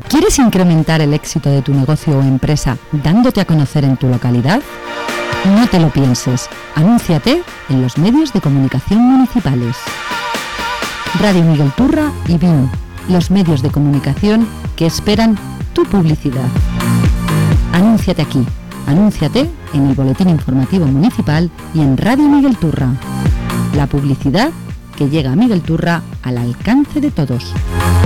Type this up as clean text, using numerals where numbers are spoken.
¿Quieres incrementar el éxito de tu negocio o empresa dándote a conocer en tu localidad? No te lo pienses. Anúnciate en los medios de comunicación municipales. Radio Miguel Turra y BIM, los medios de comunicación que esperan tu publicidad. Anúnciate aquí. Anúnciate en el Boletín Informativo Municipal y en Radio Miguel Turra. La publicidad que llega a Miguel Turra al alcance de todos.